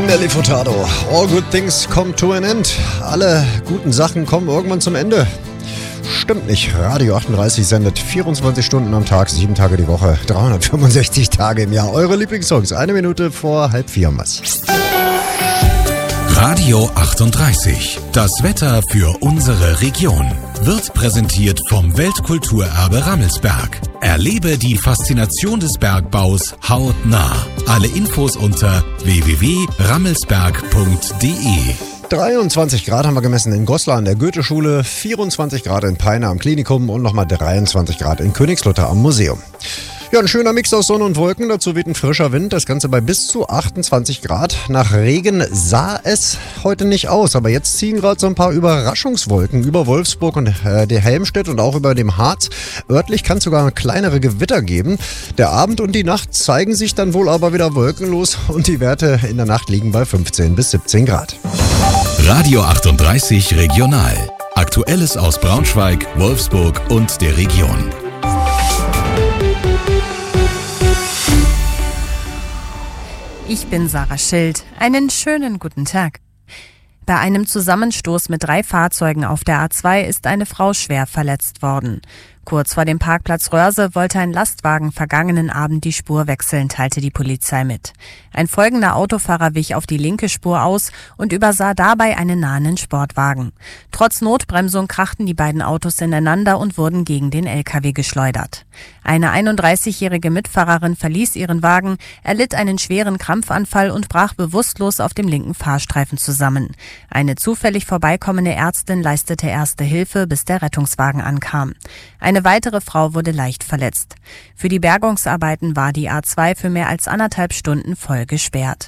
Nelly Furtado. All good things come to an end. Alle guten Sachen kommen irgendwann zum Ende. Stimmt nicht. Radio 38 sendet 24 Stunden am Tag, 7 Tage die Woche, 365 Tage im Jahr. Eure Lieblingssongs. 1 Minute vor 3:30 was. Radio 38. Das Wetter für unsere Region. Wird präsentiert vom Weltkulturerbe Rammelsberg. Erlebe die Faszination des Bergbaus hautnah. Alle Infos unter www.rammelsberg.de. 23 Grad haben wir gemessen in Goslar an der Goetheschule, 24 Grad in Peine am Klinikum und nochmal 23 Grad in Königslutter am Museum. Ja, ein schöner Mix aus Sonne und Wolken, dazu weht ein frischer Wind, das Ganze bei bis zu 28 Grad. Nach Regen sah es heute nicht aus, aber jetzt ziehen gerade so ein paar Überraschungswolken über Wolfsburg und der Helmstedt und auch über dem Harz. Örtlich kann es sogar kleinere Gewitter geben. Der Abend und die Nacht zeigen sich dann wohl aber wieder wolkenlos und die Werte in der Nacht liegen bei 15 bis 17 Grad. Radio 38 Regional. Aktuelles aus Braunschweig, Wolfsburg und der Region. Ich bin Sarah Schild. Einen schönen guten Tag. Bei einem Zusammenstoß mit 3 Fahrzeugen auf der A2 ist eine Frau schwer verletzt worden. Kurz vor dem Parkplatz Röhrse wollte ein Lastwagen vergangenen Abend die Spur wechseln, teilte die Polizei mit. Ein folgender Autofahrer wich auf die linke Spur aus und übersah dabei einen nahenden Sportwagen. Trotz Notbremsung krachten die beiden Autos ineinander und wurden gegen den LKW geschleudert. Eine 31-jährige Mitfahrerin verließ ihren Wagen, erlitt einen schweren Krampfanfall und brach bewusstlos auf dem linken Fahrstreifen zusammen. Eine zufällig vorbeikommende Ärztin leistete erste Hilfe, bis der Rettungswagen ankam. Eine weitere Frau wurde leicht verletzt. Für die Bergungsarbeiten war die A2 für mehr als 1,5 Stunden voll gesperrt.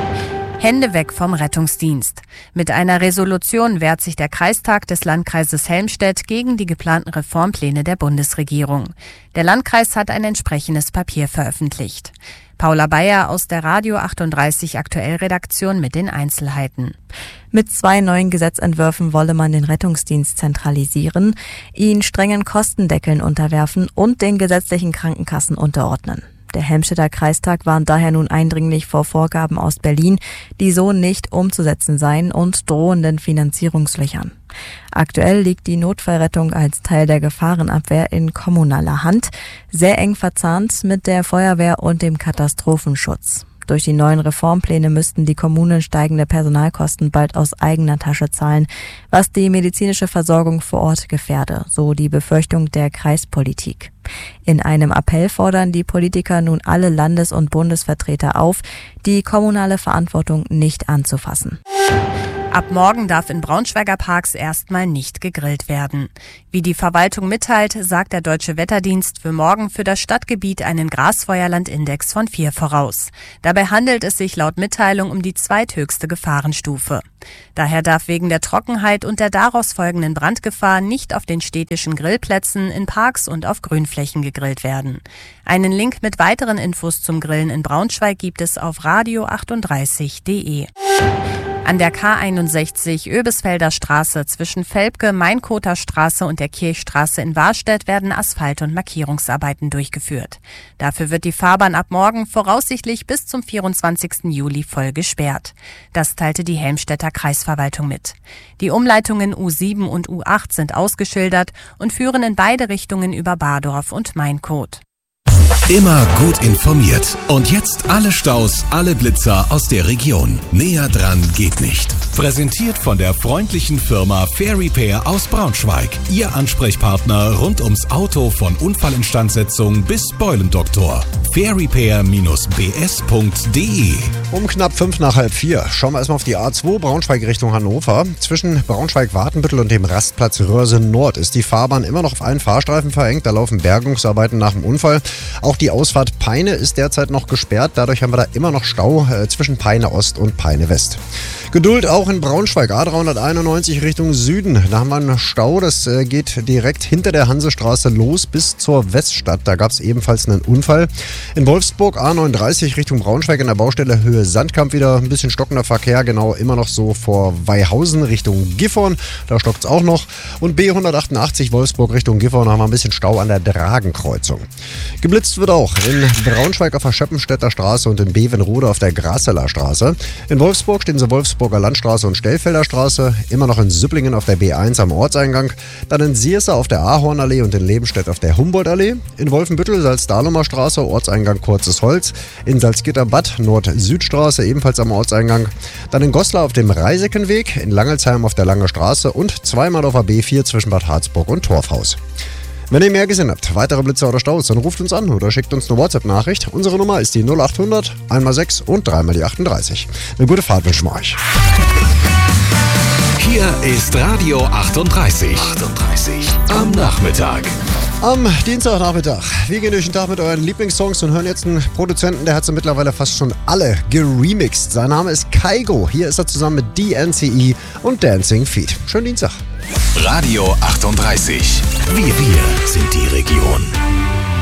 Hände weg vom Rettungsdienst. Mit einer Resolution wehrt sich der Kreistag des Landkreises Helmstedt gegen die geplanten Reformpläne der Bundesregierung. Der Landkreis hat ein entsprechendes Papier veröffentlicht. Paula Bayer aus der Radio 38 Aktuell-Redaktion mit den Einzelheiten. Mit 2 neuen Gesetzentwürfen wolle man den Rettungsdienst zentralisieren, ihn strengen Kostendeckeln unterwerfen und den gesetzlichen Krankenkassen unterordnen. Der Helmstedter Kreistag warnt daher nun eindringlich vor Vorgaben aus Berlin, die so nicht umzusetzen seien und drohenden Finanzierungslöchern. Aktuell liegt die Notfallrettung als Teil der Gefahrenabwehr in kommunaler Hand, sehr eng verzahnt mit der Feuerwehr und dem Katastrophenschutz. Durch die neuen Reformpläne müssten die Kommunen steigende Personalkosten bald aus eigener Tasche zahlen, was die medizinische Versorgung vor Ort gefährde, so die Befürchtung der Kreispolitik. In einem Appell fordern die Politiker nun alle Landes- und Bundesvertreter auf, die kommunale Verantwortung nicht anzufassen. Ab morgen darf in Braunschweiger Parks erstmal nicht gegrillt werden. Wie die Verwaltung mitteilt, sagt der Deutsche Wetterdienst für morgen für das Stadtgebiet einen Grasfeuerlandindex von 4 voraus. Dabei handelt es sich laut Mitteilung um die zweithöchste Gefahrenstufe. Daher darf wegen der Trockenheit und der daraus folgenden Brandgefahr nicht auf den städtischen Grillplätzen, in Parks und auf Grünflächen gegrillt werden. Einen Link mit weiteren Infos zum Grillen in Braunschweig gibt es auf radio38.de. An der K61 Oebisfelder Straße zwischen Velpke, Mainkoter Straße und der Kirchstraße in Warstedt werden Asphalt- und Markierungsarbeiten durchgeführt. Dafür wird die Fahrbahn ab morgen voraussichtlich bis zum 24. Juli voll gesperrt. Das teilte die Helmstedter Kreisverwaltung mit. Die Umleitungen U7 und U8 sind ausgeschildert und führen in beide Richtungen über Bardorf und Mainkot. Immer gut informiert. Und jetzt alle Staus, alle Blitzer aus der Region. Näher dran geht nicht. Präsentiert von der freundlichen Firma Fair Repair aus Braunschweig. Ihr Ansprechpartner rund ums Auto von Unfallinstandsetzung bis Beulendoktor. fairrepair-bs.de. Um knapp 3:05 schauen wir erstmal auf die A2 Braunschweig Richtung Hannover. Zwischen Braunschweig-Wartenbüttel und dem Rastplatz Röhrse Nord ist die Fahrbahn immer noch auf allen Fahrstreifen verengt. Da laufen Bergungsarbeiten nach dem Unfall. Auch die Ausfahrt Peine ist derzeit noch gesperrt. Dadurch haben wir da immer noch Stau zwischen Peine Ost und Peine West. Geduld auch in Braunschweig, A391 Richtung Süden. Da haben wir einen Stau, das geht direkt hinter der Hansestraße los bis zur Weststadt. Da gab es ebenfalls einen Unfall. In Wolfsburg A39 Richtung Braunschweig in der Baustelle Höhe Sandkamp wieder ein bisschen stockender Verkehr. Genau immer noch so vor Weihausen Richtung Gifhorn. Da stockt es auch noch. Und B188 Wolfsburg Richtung Gifhorn haben wir ein bisschen Stau an der Dragenkreuzung. Geblitzt Genutzt wird auch in Braunschweig auf der Schöppenstädter Straße und in Bevenrode auf der Grasseler Straße. In Wolfsburg stehen sie Wolfsburger Landstraße und Stellfelder Straße. Immer noch in Süpplingen auf der B1 am Ortseingang. Dann in Sierse auf der Ahornallee und in Lebenstedt auf der Humboldtallee. In Wolfenbüttel Salzdahlumer Straße, Ortseingang Kurzes Holz. In Salzgitterbad Nord-Süd-Straße, ebenfalls am Ortseingang. Dann in Goslar auf dem Reisekenweg. In Langelsheim auf der Lange Straße und zweimal auf der B4 zwischen Bad Harzburg und Torfhaus. Wenn ihr mehr gesehen habt, weitere Blitzer oder Staus, dann ruft uns an oder schickt uns eine WhatsApp-Nachricht. Unsere Nummer ist die 0800 1x6 und 3x38. Eine gute Fahrt wünschen wir euch. Hier ist Radio 38. Am Nachmittag. Am Dienstagnachmittag. Wir gehen durch den Tag mit euren Lieblingssongs und hören jetzt einen Produzenten, der hat sie mittlerweile fast schon alle geremixed. Sein Name ist Kaigo. Hier ist er zusammen mit DNCE und Dancing Feet. Schönen Dienstag. Radio 38. Wir sind die Region.